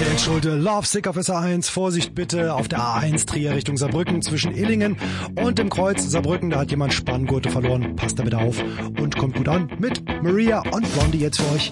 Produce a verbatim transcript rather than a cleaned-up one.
Hier Jens Schulte, Love Sick auf S A eins. Vorsicht bitte auf der A eins Trier Richtung Saarbrücken zwischen Illingen und dem Kreuz Saarbrücken. Da hat jemand Spanngurte verloren. Passt da bitte auf und kommt gut an mit Maria und Blondie jetzt für euch.